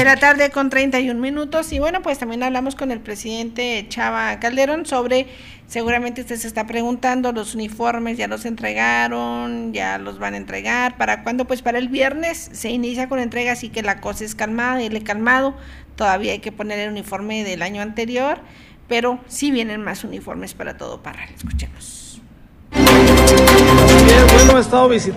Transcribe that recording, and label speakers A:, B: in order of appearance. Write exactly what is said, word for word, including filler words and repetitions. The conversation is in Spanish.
A: de la tarde con treinta y un minutos y bueno, pues también hablamos con el presidente Chava Calderón sobre, seguramente usted se está preguntando, los uniformes ya los entregaron, ya los van a entregar, ¿para cuándo? Pues para el viernes se inicia con entrega, así que la cosa es calmada, él es calmado, todavía hay que poner el uniforme del año anterior, pero sí vienen más uniformes para todo Parral. Escuchemos.
B: Bien, bueno, he estado visitando